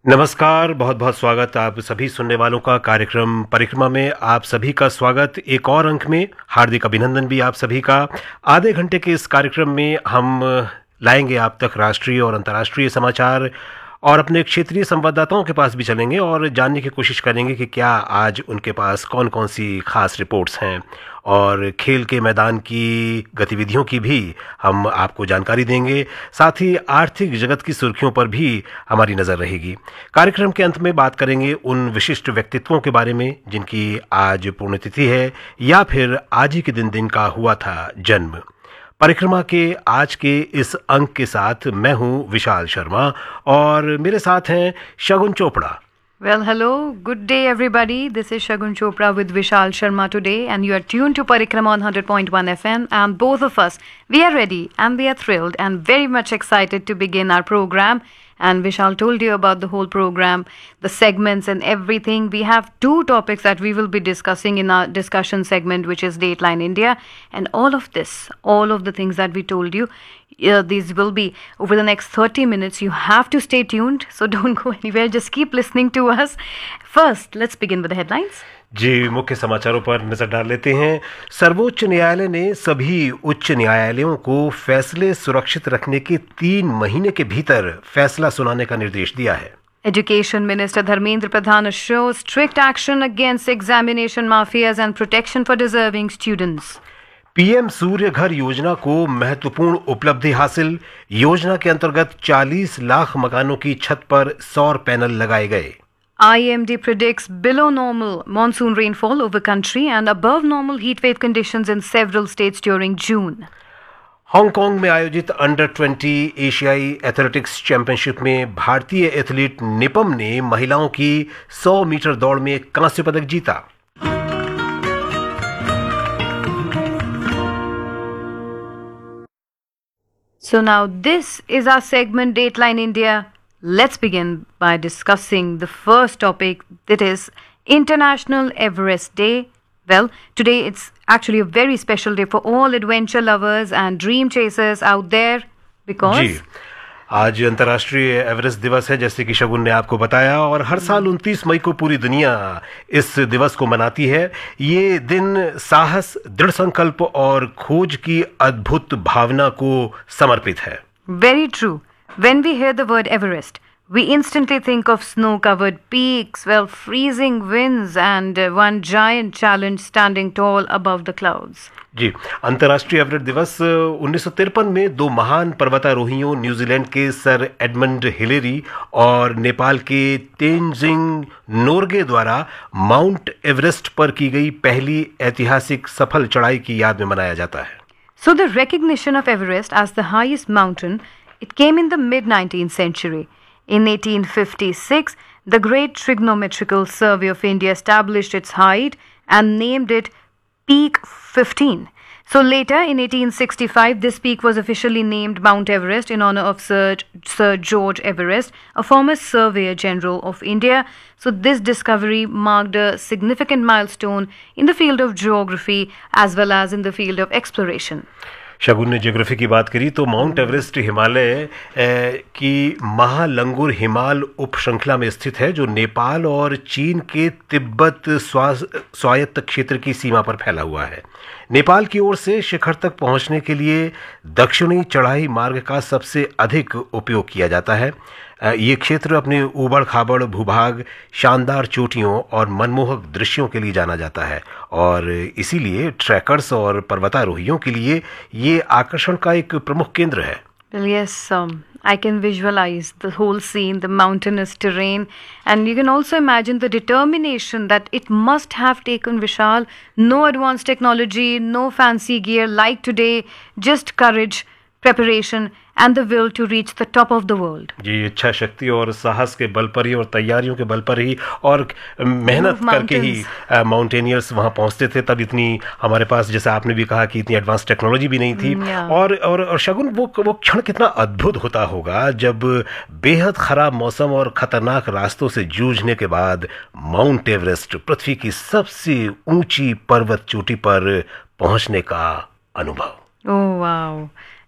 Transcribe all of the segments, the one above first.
नमस्कार, बहुत बहुत स्वागत आप सभी सुनने वालों का कार्यक्रम परिक्रमा में। आप सभी का स्वागत एक और अंक में। हार्दिक अभिनंदन भी आप सभी का। आधे घंटे के इस कार्यक्रम में हम लाएंगे आप तक राष्ट्रीय और अंतर्राष्ट्रीय समाचार और अपने क्षेत्रीय संवाददाताओं के पास भी चलेंगे और जानने की कोशिश करेंगे कि क्या आज उनके पास कौन कौन सी खास रिपोर्ट्स हैं, और खेल के मैदान की गतिविधियों की भी हम आपको जानकारी देंगे। साथ ही आर्थिक जगत की सुर्खियों पर भी हमारी नज़र रहेगी। कार्यक्रम के अंत में बात करेंगे उन विशिष्ट व्यक्तित्वों के बारे में जिनकी आज पुण्यतिथि है या फिर आज ही के दिन का हुआ था जन्म। परिक्रमा के आज के इस अंक के साथ मैं हूं विशाल शर्मा और मेरे साथ हैं शगुन Chopra. Well, hello. Good day, everybody. This is Shagun Chopra with Vishal Sharma today, and you are tuned to Parikrama on 100.1 FM. And both of us, we are ready and we are thrilled and very much excited to begin our program. And Vishal told you about the whole program, the segments and everything. We have two topics that we will be discussing in our discussion segment, which is Dateline India. And all of this, all of the things that we told you, these will be over the next 30 minutes. You have to stay tuned, so don't go anywhere. Just keep listening to us. First, let's begin with the headlines. जी, मुख्य समाचारों पर नजर डाल लेते हैं। सर्वोच्च न्यायालय ने सभी उच्च न्यायालयों को फैसले सुरक्षित रखने के 3 महीने के भीतर फैसला सुनाने का निर्देश दिया है। Education Minister Dharmendra Pradhan assures strict action against examination mafias and protection for deserving students. PM सूर्य घर योजना को महत्वपूर्ण उपलब्धि हासिल। योजना के अंतर्गत 40 लाख मकानों की छत पर सौर पैनल लगाए गए। IMD predicts below normal monsoon rainfall over country and above normal heat wave conditions in several states during June. Hong Kong में आयोजित अंडर 20 एशियाई एथलेटिक्स चैंपियनशिप में भारतीय एथलीट निपम ने महिलाओं की 100 मीटर दौड़ में कांस्य पदक जीता। So now this is our segment Dateline India. Let's begin by discussing the first topic, that is International Everest Day. Well, today it's actually a very special day for all adventure lovers and dream chasers out there because जी, आज अंतर्राष्ट्रीय Everest दिवस है, जैसे कि शगुन ने आपको बताया, और हर साल 29 मई को पूरी दुनिया इस दिवस को मनाती है। ये दिन साहस, दृढ़ संकल्प और खोज की अद्भुत भावना को समर्पित है। Very true. When we hear the word Everest, we instantly think of snow-covered peaks, well, freezing winds and one giant challenge standing tall above the clouds. जी, अंतर्राष्ट्रीय एवरेस्ट दिवस 1953 में 2 महान पर्वतारोहियों न्यूजीलैंड के सर एडमंड हिलेरी और नेपाल के तेनजिंग नोर्गे द्वारा mount Everest पर की गई पहली ऐतिहासिक सफल चढ़ाई की याद में मनाया जाता है। So the recognition of Everest as the highest mountain, it came in the mid-19th century. In 1856, the Great Trigonometrical Survey of India established its height and named it Peak 15. So later, in 1865, this peak was officially named Mount Everest in honor of Sir George Everest, a former Surveyor General of India. So this discovery marked a significant milestone in the field of geography as well as in the field of exploration. शगुन ने geography की बात करी तो mount Everest Himalaya की महालंगुर हिमाल उप श्रृंखला में स्थित है, जो नेपाल और चीन के तिब्बत स्वायत्त क्षेत्र की सीमा पर फैला हुआ है। नेपाल की ओर से शिखर तक पहुंचने के लिए दक्षिणी चढ़ाई मार्ग का सबसे अधिक उपयोग किया जाता है। ये क्षेत्र अपने ऊबड़ खाबड़ भूभाग, शानदार चोटियों और मनमोहक दृश्यों के लिए जाना जाता है, और इसीलिए ट्रैकर्स और पर्वतारोहियों के लिए ये आकर्षण का एक प्रमुख केंद्र है। Well, yes, I can visualize the whole scene, the mountainous terrain, and you can also imagine the determination that it must have taken, Vishal. No advanced technology, no fancy gear like today, just courage, preparation and the will to reach the top of the world. जी, इच्छा शक्ति और साहस के बल पर ही और तैयारियों के बल पर ही और मेहनत करके ही माउंटेनियर्स वहां पहुंचते थे। तब इतनी हमारे पास, जैसा आपने भी कहा, कि इतनी एडवांस टेक्नोलॉजी भी नहीं थी। और शगुन, वो क्षण कितना अद्भुत होता होगा जब बेहद खराब मौसम और खतरनाक रास्तों से जूझने के बाद माउंट एवरेस्ट, पृथ्वी की सबसे ऊंची पर्वत चोटी पर पहुंचने का अनुभव। Oh wow.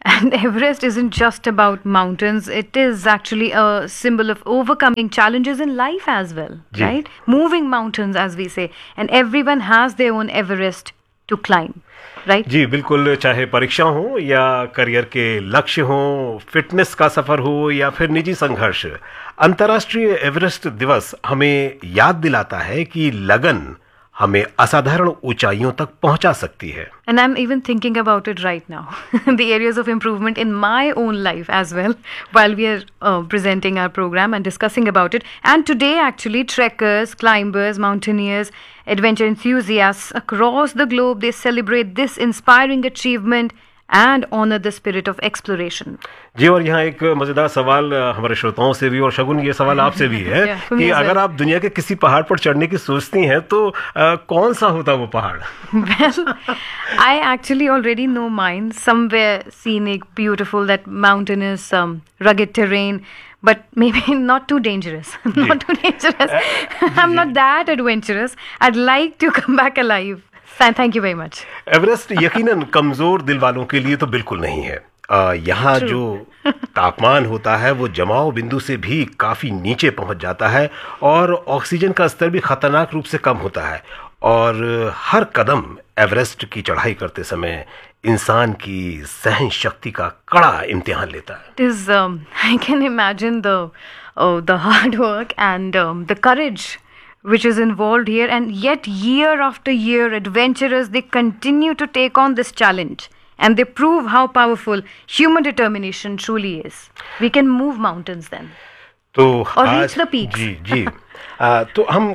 And Everest isn't just about mountains, it is actually a symbol of overcoming challenges in life as well, ji right? Moving mountains, as we say. And everyone has their own Everest to climb, right? जी बिल्कुल, चाहे परीक्षा हो या career के लक्ष्य हो, fitness का सफर हो या फिर निजी संघर्ष, अंतर्राष्ट्रीय एवरेस्ट दिवस हमें याद दिलाता है कि लगन हमें असाधारण ऊंचाइयों तक पहुंचा सकती है। And I'm even thinking about it right now. The areas of improvement in my own life as well, while we are presenting our program and discussing about it. And today, actually, trekkers, climbers, mountaineers, adventure enthusiasts across the globe, they celebrate this inspiring achievement and honor the spirit of exploration. जी, और यहाँ एक मजेदार सवाल हमारे श्रोताओं से भी, और शगुन ये सवाल आपसे भी है Yeah, for me कि as अगर well. आप दुनिया के किसी पहाड़ पर चढ़ने की सोचती हैं तो कौन सा होता वो पहाड़? Well, I actually already know mine. Somewhere scenic, beautiful, that mountainous, rugged terrain, but maybe not too dangerous. Not too dangerous. I'm not that adventurous. I'd like to come back alive. Thank you very much. Everest यकीनन कमजोर दिल वालों के लिए तो बिल्कुल नहीं है। यहाँ जो तापमान होता है वो जमाव बिंदु से भी काफी नीचे पहुंच जाता है और ऑक्सीजन का स्तर भी खतरनाक रूप से कम होता है, और हर कदम एवरेस्ट की चढ़ाई करते समय इंसान की सहन शक्ति का कड़ा इम्तिहान लेता है। It is, I can imagine the hard work and the courage which is involved here, and yet year after year adventurers, they continue to take on this challenge and they prove how powerful human determination truly is. We can move mountains then. तो और आज reach the peaks. जी जी तो हम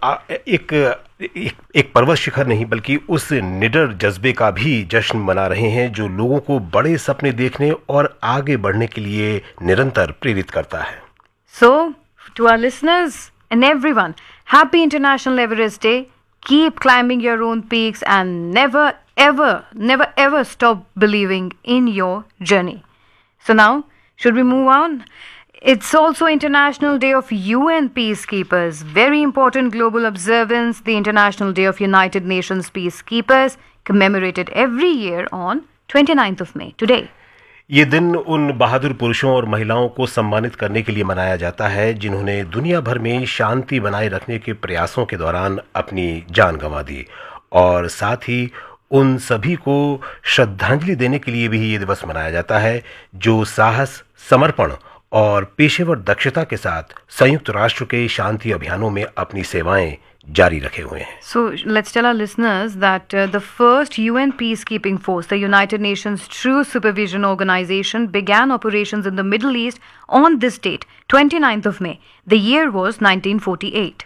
एक पर्वत शिखर नहीं बल्कि उस निडर जज्बे का भी जश्न मना रहे हैं जो लोगों को बड़े सपने देखने और आगे बढ़ने के लिए निरंतर प्रेरित करता है। So, to our listeners and everyone, happy International Everest Day. Keep climbing your own peaks and never ever stop believing in your journey. So now, should we move on? It's also International Day of UN Peacekeepers. Very important global observance, the International Day of United Nations Peacekeepers, commemorated every year on 29th of May, today. ये दिन उन बहादुर पुरुषों और महिलाओं को सम्मानित करने के लिए मनाया जाता है जिन्होंने दुनिया भर में शांति बनाए रखने के प्रयासों के दौरान अपनी जान गंवा दी, और साथ ही उन सभी को श्रद्धांजलि देने के लिए भी ये दिवस मनाया जाता है जो साहस, समर्पण और पेशेवर दक्षता के साथ संयुक्त राष्ट्र के शांति अभियानों में अपनी सेवाएं जारी रखे हुए हैं। So let's tell our listeners that the first UN peacekeeping force, the United Nations True Supervision Organization, began operations in the Middle East on this date, 29th of May. The year was 1948.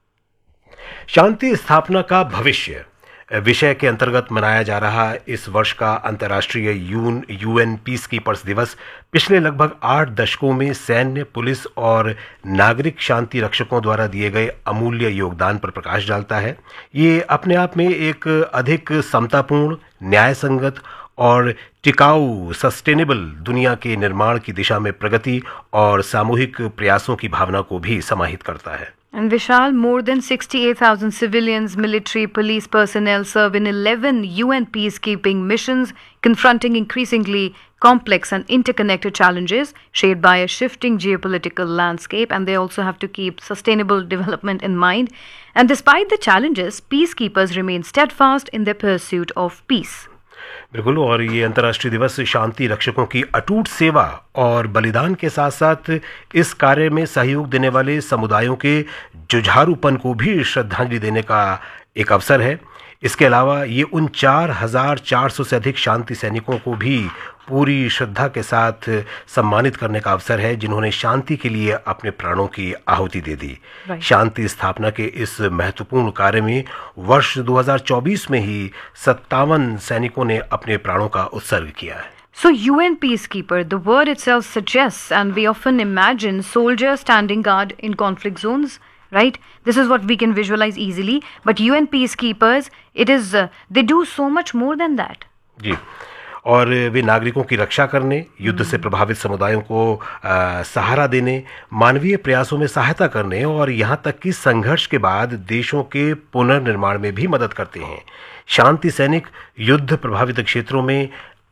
शांति स्थापना का भविष्य विषय के अंतर्गत मनाया जा रहा इस वर्ष का अंतर्राष्ट्रीय यूएन पीसकीपर्स दिवस पिछले लगभग 8 दशकों में सैन्य, पुलिस और नागरिक शांति रक्षकों द्वारा दिए गए अमूल्य योगदान पर प्रकाश डालता है। ये अपने आप में एक अधिक समतापूर्ण, न्यायसंगत और टिकाऊ सस्टेनेबल दुनिया के निर्माण की दिशा में प्रगति और सामूहिक प्रयासों की भावना को भी समाहित करता है। And Vishal, more than 68,000 civilians, military, police personnel serve in 11 UN peacekeeping missions, confronting increasingly complex and interconnected challenges shaped by a shifting geopolitical landscape, and they also have to keep sustainable development in mind. And despite the challenges, peacekeepers remain steadfast in their pursuit of peace. बिल्कुल, और ये अंतर्राष्ट्रीय दिवस शांति रक्षकों की अटूट सेवा और बलिदान के साथ साथ इस कार्य में सहयोग देने वाले समुदायों के जुझारूपन को भी श्रद्धांजलि देने का एक अवसर है। इसके अलावा ये उन 4,400 से अधिक शांति सैनिकों को भी पूरी श्रद्धा के साथ सम्मानित करने का अवसर है जिन्होंने शांति के लिए अपने प्राणों की आहुति दे दी। शांति स्थापना के इस महत्वपूर्ण कार्य में वर्ष 2024 में ही 57 सैनिकों ने अपने प्राणों का उत्सर्ग किया है। So UN peacekeeper, the word itself suggests, and we often imagine soldiers standing guard in conflict zones, right? This is what we can visualize easily. But UN peacekeepers, it is they do so much more than that. जी, और वे नागरिकों की रक्षा करने, युद्ध से प्रभावित समुदायों को सहारा देने, मानवीय प्रयासों में सहायता करने और यहाँ तक कि संघर्ष के बाद देशों के पुनर्निर्माण में भी मदद करते हैं। शांति सैनिक युद्ध प्रभावित क्षेत्रों में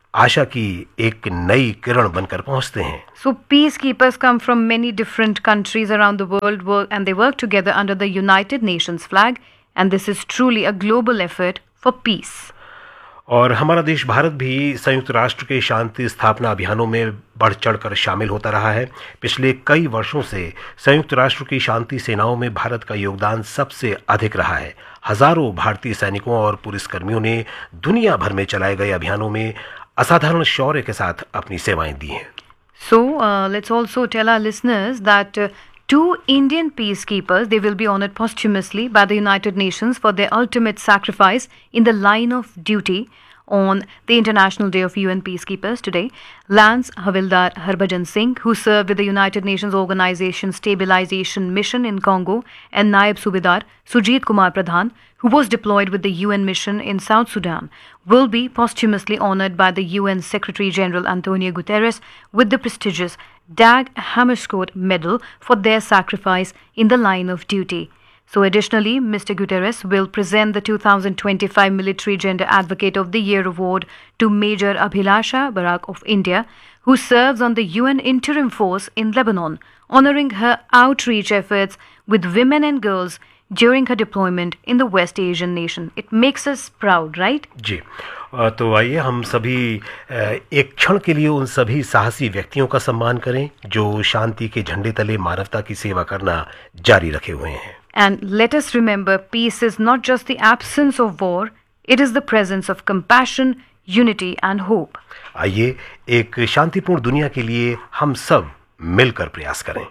आशा की एक नई किरण बनकर पहुंचते हैं। So peacekeepers come from many different countries around the world and they work together under the United Nations flag, and this is truly a global effort for peace. और हमारा देश भारत भी संयुक्त राष्ट्र के शांति स्थापना अभियानों में बढ़ चढ़कर शामिल होता रहा है। पिछले कई वर्षों से संयुक्त राष्ट्र की शांति सेनाओं में भारत का योगदान सबसे अधिक रहा है। हजारों भारतीय सैनिकों और पुलिसकर्मियों ने दुनिया भर में चलाए गए अभियानों में असाधारण शौर्य के साथ अपनी सेवाएं दी हैं। So let's also tell our listeners that two Indian peacekeepers, they will be honored posthumously by the United Nations for their ultimate sacrifice in the line of duty on the International Day of UN Peacekeepers today. Lance Havildar Harbhajan Singh, who served with the United Nations Organization Stabilization Mission in Congo, and Naib Subedar Sujit Kumar Pradhan, who was deployed with the UN mission in South Sudan, will be posthumously honored by the UN Secretary General Antonio Guterres with the prestigious Dag Hammarskjöld Medal for their sacrifice in the line of duty. So additionally, Mr. Guterres will present the 2025 Military Gender Advocate of the Year Award to Major Abhilasha Barak of India, who serves on the UN Interim Force in Lebanon, honoring her outreach efforts with women and girls during her deployment in the West Asian nation. It makes us proud, right? जी, तो आइए हम सभी एक क्षण के लिए उन सभी साहसी व्यक्तियों का सम्मान करें जो शांति के झंडे तले मानवता की सेवा करना जारी रखे हुए हैं। And let us remember, peace is not just the absence of war, it is the presence of compassion, unity and hope. आइए एक शांतिपूर्ण दुनिया के लिए हम सब मिलकर प्रयास करें।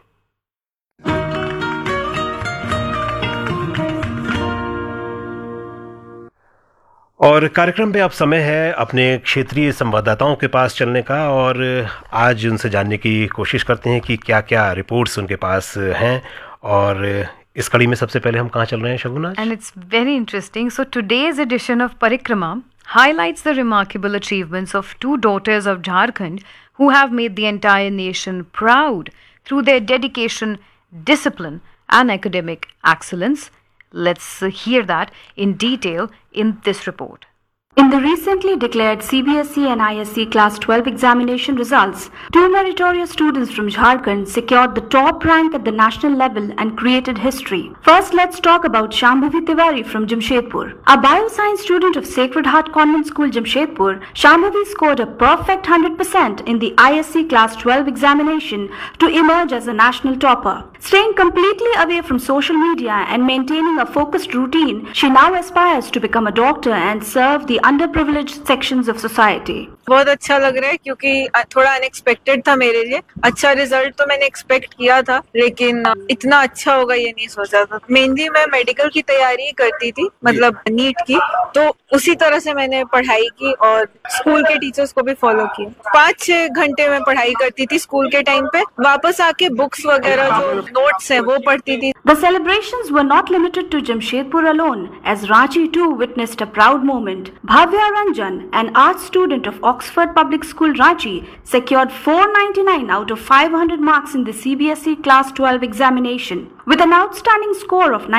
और कार्यक्रम में अब समय है अपने क्षेत्रीय संवाददाताओं के पास चलने का और आज उनसे जानने की कोशिश करते हैं कि क्या क्या रिपोर्ट्स उनके पास हैं। और इस कड़ी में सबसे पहले हम कहाँ चल रहे हैं शगुन? And it's very interesting. So today's edition of Parikrama highlights the remarkable achievements of two daughters of Jharkhand who have made the entire nation proud through their dedication, discipline and academic excellence. Let's hear that in detail in this report. In the recently declared CBSE and ISC Class 12 examination results, two meritorious students from Jharkhand secured the top rank at the national level and created history. First, let's talk about Shambhavi Tiwari from Jamshedpur. A bioscience student of Sacred Heart Convent School, Jamshedpur, Shambhavi scored a perfect 100% in the ISC Class 12 examination to emerge as a national topper. Staying completely away from social media and maintaining a focused routine, she now aspires to become a doctor and serve the underprivileged sections of society. बहुत अच्छा लग रहा है क्योंकि थोड़ा unexpected था मेरे लिए। अच्छा रिजल्ट तो मैंने एक्सपेक्ट किया था लेकिन इतना अच्छा होगा ये नहीं सोचा था। मेनली मैं मेडिकल की तैयारी करती थी, मतलब नीट की, तो उसी तरह से मैंने पढ़ाई की और स्कूल के टीचर्स को भी फॉलो किया। 5-6 घंटे में पढ़ाई करती थी स्कूल के टाइम पे, वापस आके बुक्स वगैरह जो नोट्स है वो पढ़ती थी। The celebrations were not limited to Jamshedpur alone, as Ranchi too witnessed a proud moment. Bhavya Ranjan, an art student of Oxford Public School Ranchi, secured 499 out of 500 marks in the CBSE Class 12 examination. With an outstanding score of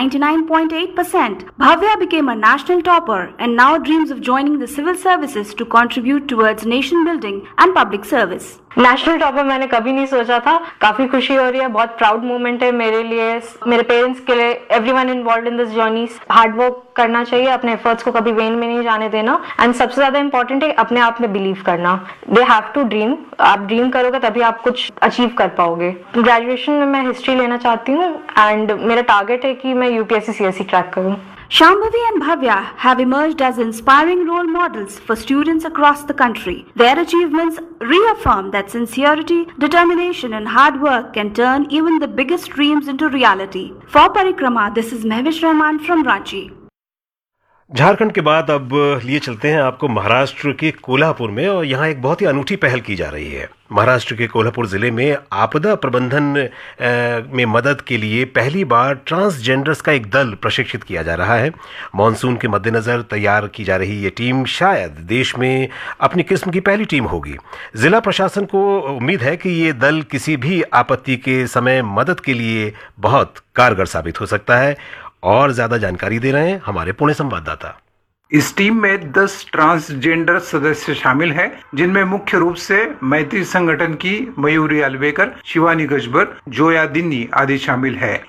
99.8%, Bhavya became a national topper and now dreams of joining the civil services to contribute towards nation building and public service. National topper मैंने कभी नहीं सोचा था। काफी खुशी हो रही है, बहुत प्राउड मोमेंट है मेरे लिए, मेरे पेरेंट्स के लिए, everyone involved in this journey. Hard work करना चाहिए, अपने एफर्ट्स को कभी वेन में नहीं जाने देना, एंड सबसे ज्यादा इंपॉर्टेंट है अपने आप में बिलीव करना। दे हैव टू ड्रीम, आप ड्रीम करोगे तभी आप कुछ अचीव कर पाओगे। ग्रेजुएशन में मैं हिस्ट्री लेना चाहती हूँ एंड मेरा टारगेट है कि मैं यूपीएससी सीएससी क्रैक करूँ। Shambhavi and Bhavya have emerged as inspiring role models for students across the country. Their achievements reaffirm that sincerity, determination and hard work can turn even the biggest dreams into reality. For Parikrama, this is Mehwish Rahman from Ranchi. Jharkhand के बाद अब लिए चलते हैं आपको महाराष्ट्र के कोल्हापुर में, और यहाँ एक बहुत ही अनूठी पहल की जा रही है। महाराष्ट्र के कोल्हापुर जिले में आपदा प्रबंधन में मदद के लिए पहली बार ट्रांसजेंडर्स का एक दल प्रशिक्षित किया जा रहा है। मॉनसून के मद्देनजर तैयार की जा रही ये टीम शायद देश में अपनी किस्म की पहली टीम होगी। जिला प्रशासन को उम्मीद है कि ये दल किसी भी आपत्ति के समय मदद के लिए बहुत कारगर साबित हो सकता है। और ज्यादा जानकारी दे रहे हैं हमारे पुणे संवाददाता। इस टीम में 10 ट्रांसजेंडर सदस्य शामिल हैं, जिनमें मुख्य रूप से मैत्री संगठन की मयूरी अल्वेकर, शिवानी गजबर, जोया दिन्नी आदि शामिल है।